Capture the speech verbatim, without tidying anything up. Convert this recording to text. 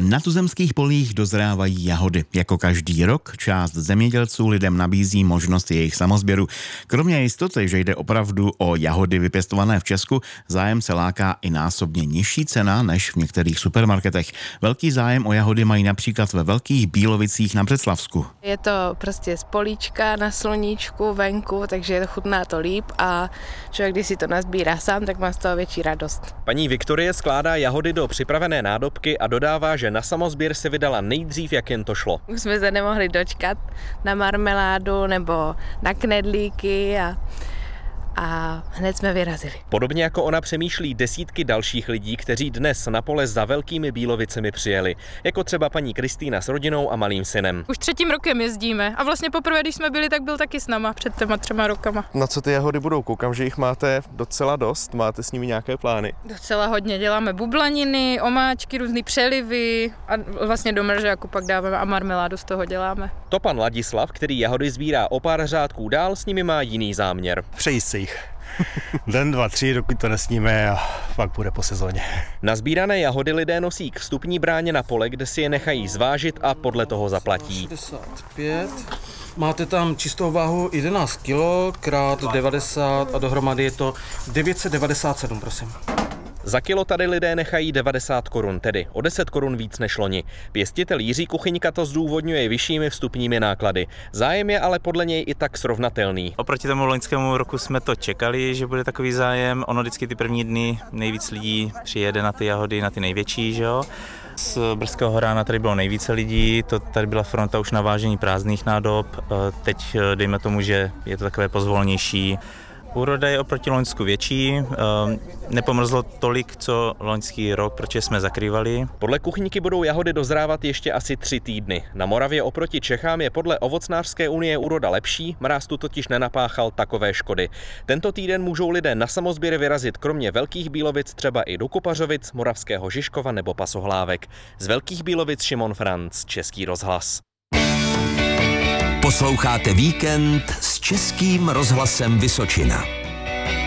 Na tuzemských polích dozrávají jahody. Jako každý rok část zemědělců lidem nabízí možnost jejich samosběru. Kromě jistoty, že jde opravdu o jahody vypěstované v Česku, zájem se láká i násobně nižší cena než v některých supermarketech. Velký zájem o jahody mají například ve Velkých Bílovicích na Břeclavsku. Je to prostě z políčka na sluníčku venku, takže chutná to líp a člověk, když si to nazbírá sám, tak má z toho větší radost. Paní Viktorie skládá jahody do připravené nádobky a dodává, že na samosběr se vydala nejdřív, jak jen to šlo. Už jsme se nemohli dočkat na marmeládu nebo na knedlíky a, a hned jsme vyrazili. Podobně jako ona přemýšlí desítky dalších lidí, kteří dnes na pole za Velkými Bílovicemi přijeli. Jako třeba paní Kristýna s rodinou a malým synem. Už třetím rokem jezdíme a vlastně poprvé, když jsme byli, tak byl taky s náma před těma třema rokama. Na co ty jahody budou? Koukám, že jich máte docela dost. Máte s nimi nějaké plány? Docela hodně. Děláme bublaniny, omáčky, různý přelivy a vlastně do mržáku pak dáváme a marmeládu z toho děláme. To pan Ladislav, který jahody sbírá o pár řádků dál, s nimi má jiný záměr. Přejít si jich. Den, dva, tři, dokud to nesníme a pak bude po sezóně. Nazbírané jahody lidé nosí k vstupní bráně na pole, kde si je nechají zvážit a podle toho zaplatí. šedesát pět. Máte tam čistou váhu jedenáct kilo krát devadesát a dohromady je to devět set devadesát sedm, prosím. Za kilo tady lidé nechají devadesát korun, tedy o deset korun víc než loni. Pěstitel Jiří Kuchyňka to zdůvodňuje vyššími vstupními náklady. Zájem je ale podle něj i tak srovnatelný. Oproti tomu loňskému roku jsme to čekali, že bude takový zájem. Ono vždycky ty první dny nejvíc lidí přijede na ty jahody, na ty největší, že jo. Z Brzkého Horána tady bylo nejvíce lidí, to tady byla fronta už na vážení prázdných nádob. Teď dejme tomu, že je to takové pozvolnější. Úroda je oproti loňsku větší, nepomrzlo tolik, co loňský rok, protože jsme zakrývali. Podle Kuchyňky budou jahody dozrávat ještě asi tři týdny. Na Moravě oproti Čechám je podle Ovocnářské unie úroda lepší, mráz tu totiž nenapáchal takové škody. Tento týden můžou lidé na samosběr vyrazit kromě Velkých Bílovic třeba i do Kupařovic, Moravského Žižkova nebo Pasohlávek. Z Velkých Bílovic Šimon Franc, Český rozhlas. Posloucháte Víkend s Českým rozhlasem Vysočina.